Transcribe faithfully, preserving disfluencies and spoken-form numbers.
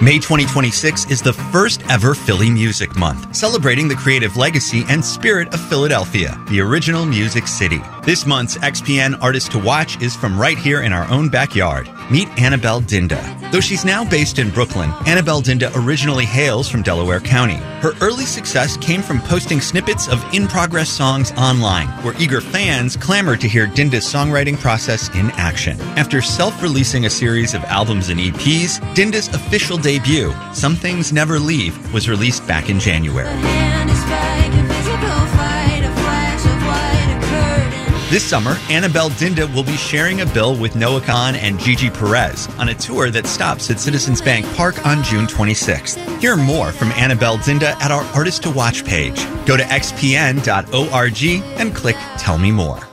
May twenty twenty-six is the first ever Philly Music Month, celebrating the creative legacy and spirit of Philadelphia, the original music city. This month's X P N Artist to Watch is from right here in our own backyard. Meet Annabelle Dinda. Though she's now based in Brooklyn, Annabelle Dinda originally hails from Delaware County. Her early success came from posting snippets of in-progress songs online, where eager fans clamored to hear Dinda's songwriting process in action. After self-releasing a series of albums and E Ps, Dinda's official debut, Some Things Never Leave, was released back in January. This summer, Annabelle Dinda will be sharing a bill with Noah Kahan and Gigi Perez on a tour that stops at Citizens Bank Park on June twenty-sixth. Hear more from Annabelle Dinda at our Artist to Watch page. Go to x p n dot org and click Tell Me More.